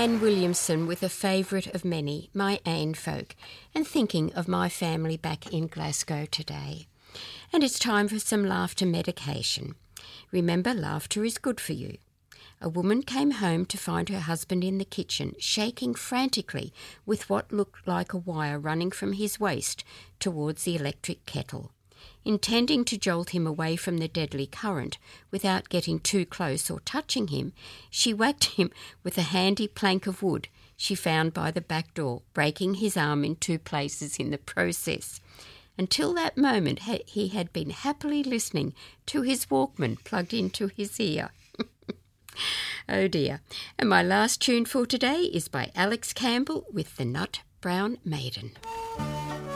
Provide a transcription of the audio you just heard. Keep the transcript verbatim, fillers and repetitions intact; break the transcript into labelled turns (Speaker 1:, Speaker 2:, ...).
Speaker 1: Anne Williamson with a favourite of many, My Ain Folk, and thinking of my family back in Glasgow today. And it's time for some laughter medication. Remember, laughter is good for you. A woman came home to find her husband in the kitchen, shaking frantically with what looked like a wire running from his waist towards the electric kettle. Intending to jolt him away from the deadly current without getting too close or touching him, she whacked him with a handy plank of wood she found by the back door, breaking his arm in two places in the process. Until that moment, he had been happily listening to his Walkman plugged into his ear. Oh dear. And my last tune for today is by Alex Campbell with The Nut Brown Maiden.